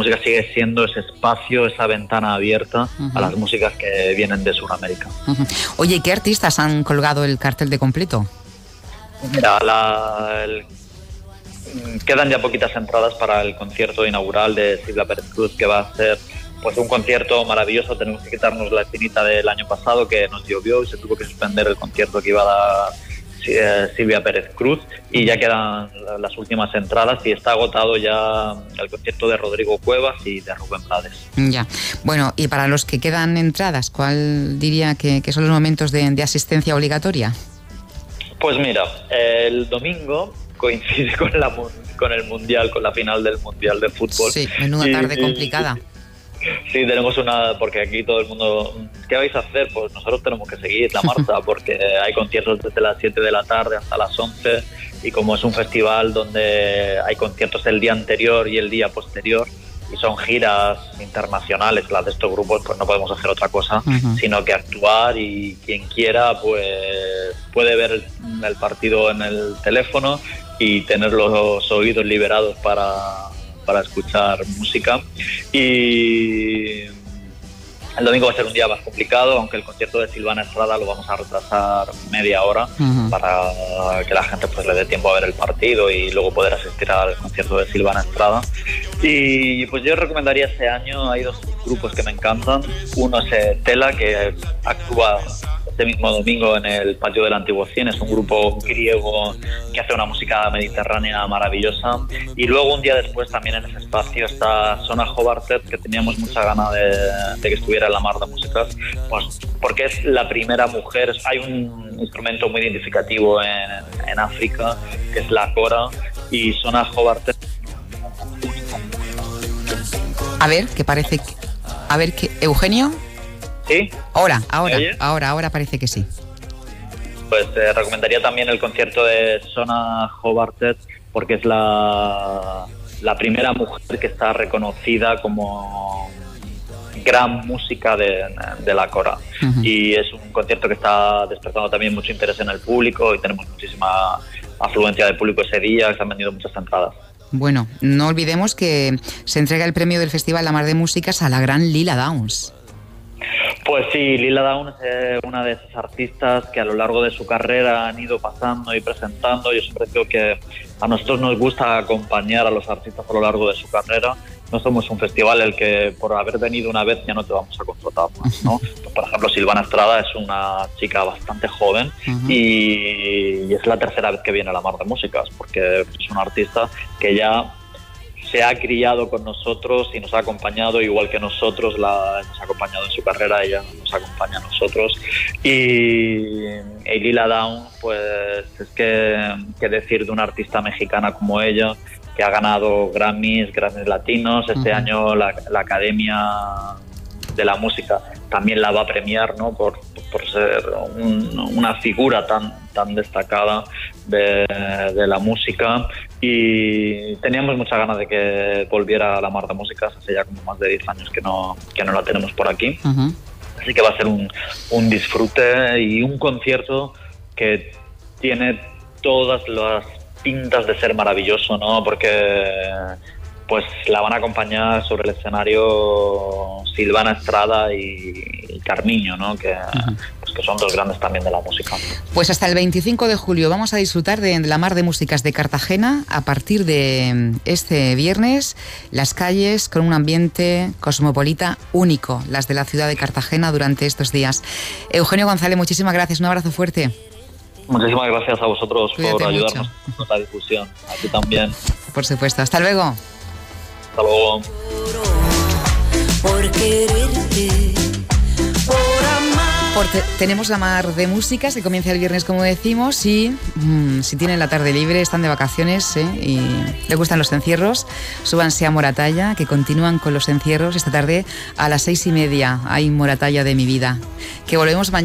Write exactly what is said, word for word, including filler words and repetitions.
música sigue siendo ese espacio, esa ventana abierta uh-huh. a las músicas que vienen de Sudamérica. Uh-huh. Oye, ¿y qué artistas han colgado el cartel de completo? Mira, la, el, quedan ya poquitas entradas para el concierto inaugural de Silvia Pérez Cruz, que va a ser pues un concierto maravilloso. Tenemos que quitarnos la espinita del año pasado, que nos llovió y se tuvo que suspender el concierto que iba a dar eh, Silvia Pérez Cruz, y ya quedan las últimas entradas y está agotado ya el concierto de Rodrigo Cuevas y de Rubén Blades. Ya, bueno, y para los que quedan entradas, ¿cuál diría que, que son los momentos de, de asistencia obligatoria? Pues mira, el domingo coincide con, la, con el Mundial, con la final del Mundial de Fútbol. Sí, menuda tarde y, complicada. Sí, tenemos una, porque aquí todo el mundo, ¿qué vais a hacer? Pues nosotros tenemos que seguir la marcha, porque hay conciertos desde las siete de la tarde hasta las once, y como es un festival donde hay conciertos el día anterior y el día posterior, y son giras internacionales las de estos grupos, pues no podemos hacer otra cosa uh-huh. sino que actuar, y quien quiera pues puede ver el, el partido en el teléfono y tener los oídos liberados para, para escuchar música. Y el domingo va a ser un día más complicado, aunque el concierto de Silvana Estrada lo vamos a retrasar media hora uh-huh. para que la gente pues le dé tiempo a ver el partido y luego poder asistir al concierto de Silvana Estrada. Y pues yo recomendaría este año, hay dos grupos que me encantan. Uno es Tela, que actúa este mismo domingo en el patio del Antiguo Cien. Es un grupo griego que hace una música mediterránea maravillosa. Y luego un día después también en ese espacio está Sona Jobartet, que teníamos mucha gana de, de que estuviera en la Mar de Músicas, pues porque es la primera mujer. Hay un instrumento muy identificativo en, en África, que es la kora, y Sona Jobartet. A ver, que parece que... A ver, que ¿Eugenio? ¿Sí? Ahora, ahora, ahora, ahora parece que sí. Pues te eh, recomendaría también el concierto de Sona Jobartet, porque es la, la primera mujer que está reconocida como gran música de, de la kora. Uh-huh. Y es un concierto que está despertando también mucho interés en el público, y tenemos muchísima afluencia de público ese día, que se han vendido muchas entradas. Bueno, no olvidemos que se entrega el premio del Festival La Mar de Músicas a la gran Lila Downs. Pues sí, Lila Downs es una de esas artistas que a lo largo de su carrera han ido pasando y presentando. Yo siempre creo que a nosotros nos gusta acompañar a los artistas a lo largo de su carrera. No somos un festival en el que por haber venido una vez ya no te vamos a contratar más, ¿no? Pues, por ejemplo, Silvana Estrada es una chica bastante joven uh-huh. y, y es la tercera vez que viene a la Mar de Músicas, porque es una artista que ya se ha criado con nosotros y nos ha acompañado igual que nosotros la hemos acompañado en su carrera. Ella nos acompaña a nosotros. Y, y Lila Downs, pues es que, que decir de una artista mexicana como ella, que ha ganado Grammys, Grammys latinos. Este uh-huh. año la, la Academia de la Música también la va a premiar, ¿no? Por, por ser un, una figura tan, tan destacada de, de la música. Y teníamos muchas ganas de que volviera a la Mar de Músicas. Hace ya como más de diez años que no, que no la tenemos por aquí. Uh-huh. Así que va a ser un, un disfrute y un concierto que tiene todas las pintas de ser maravilloso, ¿no? Porque pues la van a acompañar sobre el escenario Silvana Estrada y, y Carmiño, ¿no? Que, uh-huh. pues que son dos grandes también de la música. Pues hasta el veinticinco de julio vamos a disfrutar de, de la Mar de Músicas de Cartagena. A partir de este viernes, las calles con un ambiente cosmopolita único, las de la ciudad de Cartagena durante estos días. Eugenio González, muchísimas gracias, un abrazo fuerte. Muchísimas gracias a vosotros. Cuídate por ayudarnos mucho. Con la difusión. A ti también. Por supuesto. Hasta luego. Hasta luego. Por quererte, por amar. Porque tenemos la Mar de Músicas que comienza el viernes, como decimos, y mmm, si tienen la tarde libre, están de vacaciones, ¿eh? Y les gustan los encierros, súbanse a Moratalla, que continúan con los encierros esta tarde a las seis y media. Hay Moratalla de mi vida. Que volvemos mañana.